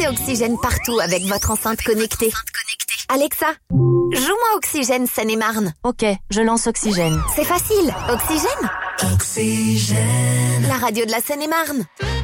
Oxygène partout avec votre enceinte connectée. Alexa, joue-moi Oxygène Seine-et-Marne. Ok, je lance Oxygène. C'est facile, Oxygène. Oxygène. La radio de la Seine-et-Marne.